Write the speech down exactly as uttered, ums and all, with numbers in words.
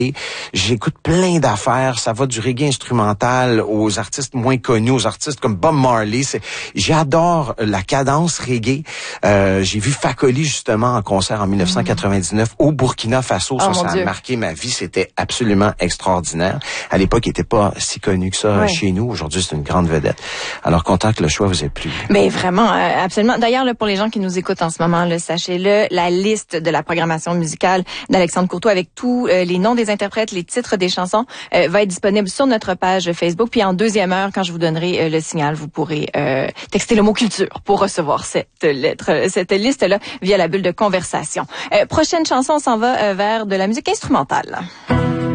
J'écoute plein d'affaires, ça va du reggae instrumental aux artistes moins connus, aux artistes comme Bob Marley. C'est, j'adore la cadence reggae. Euh, j'ai vu Fakoli justement en concert en dix-neuf cent quatre-vingt-dix-neuf au Burkina Faso. Oh, ça, ça Dieu. a marqué ma vie. C'était absolument extraordinaire. À l'époque, il n'était pas si connu que ça ouais. chez nous. Aujourd'hui, c'est une grande vedette. Alors, content que le choix vous ait plu. Mais vraiment, euh, absolument. D'ailleurs, là, pour les gens qui nous écoutent en ce moment, là, sachez-le, la liste de la programmation musicale d'Alexandre Courtois avec tous euh, les noms des interprètes, les titres des chansons, euh, va être disponible sur notre page Facebook. Puis en deuxième heure, quand je vous donnerai euh, le signal, vous pourrez euh, texter le mot culture pour recevoir cette lettre, cette liste-là via la bulle de conversation. Euh, prochaine chanson, on s'en va euh, vers de la musique instrumentale.